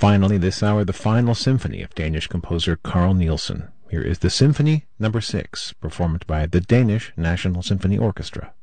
Finally, this hour, the final symphony of Danish composer Carl Nielsen. Here is the Symphony No. 6, performed by the Danish National Symphony Orchestra.